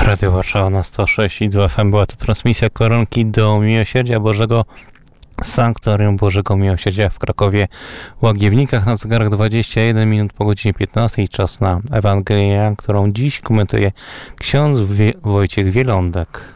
Radio Warszawa na 106,2 FM. Była to transmisja Koronki do Miłosierdzia Bożego Sanktuarium Bożego Miłosierdzia w Krakowie Łagiewnikach. Na zegarach 21 minut po godzinie 15. Czas na Ewangelię, którą dziś komentuje ksiądz Wojciech Wielądek.